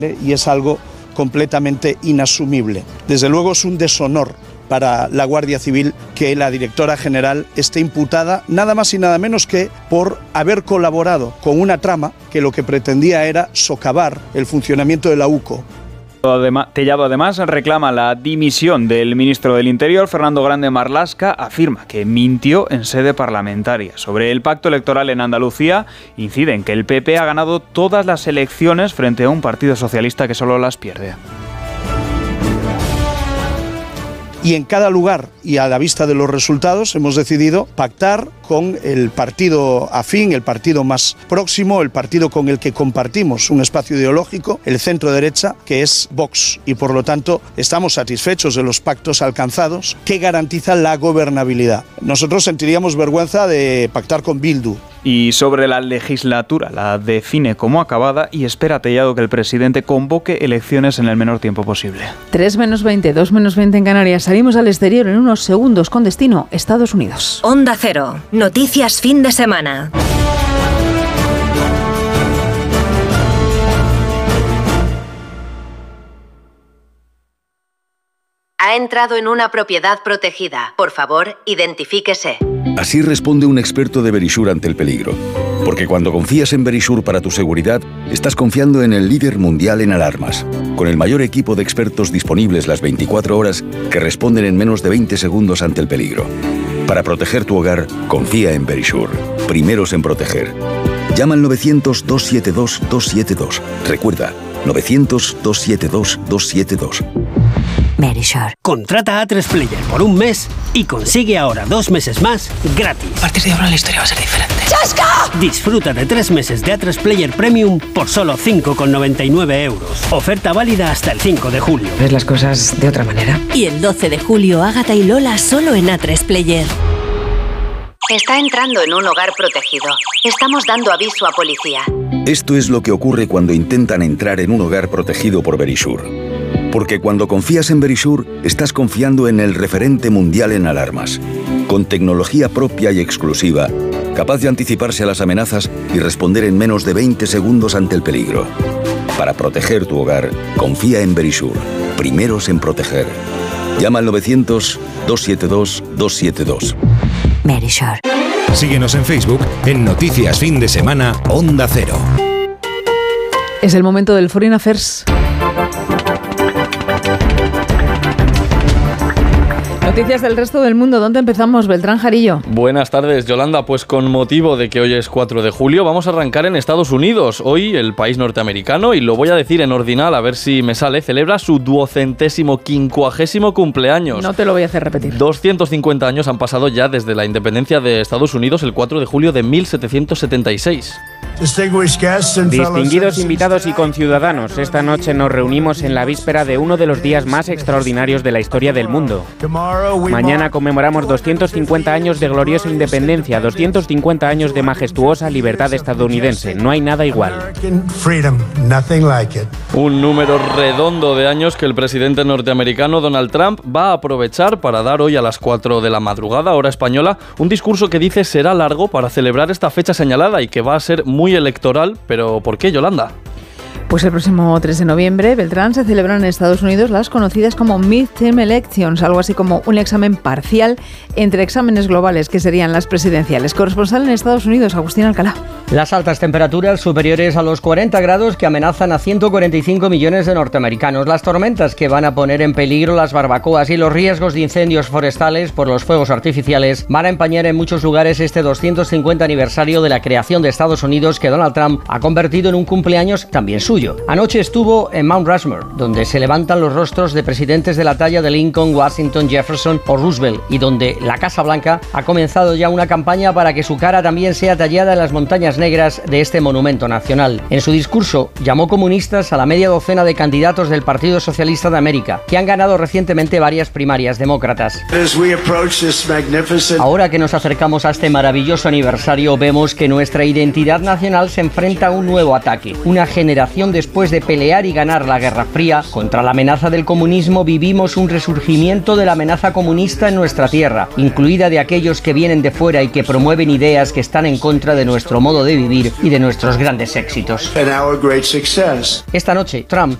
y es algo completamente inasumible. Desde luego es un deshonor para la Guardia Civil que la directora general esté imputada nada más y nada menos que por haber colaborado con una trama que lo que pretendía era socavar el funcionamiento de la UCO. Tellado además reclama la dimisión del ministro del Interior, Fernando Grande Marlaska, afirma que mintió en sede parlamentaria. Sobre el pacto electoral en Andalucía, incide en que el PP ha ganado todas las elecciones frente a un partido socialista que solo las pierde. Y en cada lugar, y a la vista de los resultados, hemos decidido pactar con el partido afín, el partido más próximo, el partido con el que compartimos un espacio ideológico, el centro derecha, que es Vox. Y por lo tanto, estamos satisfechos de los pactos alcanzados que garantizan la gobernabilidad. Nosotros sentiríamos vergüenza de pactar con Bildu. Y sobre la legislatura, la define como acabada y espera Tellado que el presidente convoque elecciones en el menor tiempo posible. 3:20, 2:20 en Canarias. Salimos al exterior en unos segundos con destino Estados Unidos. Onda Cero. Noticias fin de semana. Ha entrado en una propiedad protegida. Por favor, identifíquese. Así responde un experto de Verisure ante el peligro. Porque cuando confías en Verisure para tu seguridad, estás confiando en el líder mundial en alarmas, con el mayor equipo de expertos disponibles las 24 horas que responden en menos de 20 segundos ante el peligro. Para proteger tu hogar, confía en Verisure. Primeros en proteger. Llama al 900-272-272. Recuerda, 900-272-272. Verisure. Contrata A3 Player por un mes y consigue ahora 2 meses más gratis. A partir de ahora la historia va a ser diferente. ¡Chasca! Disfruta de 3 meses de A3 Player Premium por solo 5,99 €. Oferta válida hasta el 5 de julio. ¿Ves las cosas de otra manera? Y el 12 de julio, Ágata y Lola solo en A3 Player. Está entrando en un hogar protegido. Estamos dando aviso a policía. Esto es lo que ocurre cuando intentan entrar en un hogar protegido por Verisure. Porque cuando confías en Verisure, estás confiando en el referente mundial en alarmas, con tecnología propia y exclusiva, capaz de anticiparse a las amenazas y responder en menos de 20 segundos ante el peligro. Para proteger tu hogar, confía en Verisure. Primeros en proteger. Llama al 900-272-272. Verisure. Síguenos en Facebook en Noticias Fin de Semana Onda Cero. Es el momento del Foreign Affairs. Noticias del resto del mundo. ¿Dónde empezamos, Beltrán Jarillo? Buenas tardes, Yolanda. Pues con motivo de que hoy es 4 de julio, vamos a arrancar en Estados Unidos. Hoy el país norteamericano, y lo voy a decir en ordinal a ver si me sale, celebra su 250º cumpleaños. No te lo voy a hacer repetir. 250 años han pasado ya desde la independencia de Estados Unidos el 4 de julio de 1776. Distinguidos invitados y conciudadanos, esta noche nos reunimos en la víspera de uno de los días más extraordinarios de la historia del mundo. Mañana conmemoramos 250 años de gloriosa independencia, 250 años de majestuosa libertad estadounidense. No hay nada igual. Un número redondo de años que el presidente norteamericano Donald Trump va a aprovechar para dar hoy a las 4 de la madrugada, hora española, un discurso que dice será largo para celebrar esta fecha señalada y que va a ser muy electoral. ¿Pero por qué, Yolanda? Pues el próximo 3 de noviembre, Beltrán, se celebran en Estados Unidos las conocidas como Midterm Elections, algo así como un examen parcial entre exámenes globales que serían las presidenciales. Corresponsal en Estados Unidos, Agustín Alcalá. Las altas temperaturas superiores a los 40 grados que amenazan a 145 millones de norteamericanos, las tormentas que van a poner en peligro las barbacoas y los riesgos de incendios forestales por los fuegos artificiales van a empañar en muchos lugares este 250 aniversario de la creación de Estados Unidos que Donald Trump ha convertido en un cumpleaños también suyo. Anoche estuvo en Mount Rushmore, donde se levantan los rostros de presidentes de la talla de Lincoln, Washington, Jefferson o Roosevelt, y donde la Casa Blanca ha comenzado ya una campaña para que su cara también sea tallada en las montañas negras de este monumento nacional. En su discurso llamó comunistas a la media docena de candidatos del Partido Socialista de América, que han ganado recientemente varias primarias demócratas. Ahora que nos acercamos a este maravilloso aniversario, vemos que nuestra identidad nacional se enfrenta a un nuevo ataque. Una generación generación después de pelear y ganar la Guerra Fría. Contra la amenaza del comunismo vivimos un resurgimiento de la amenaza comunista en nuestra tierra, incluida de aquellos que vienen de fuera y que promueven ideas que están en contra de nuestro modo de vivir y de nuestros grandes éxitos. Esta noche, Trump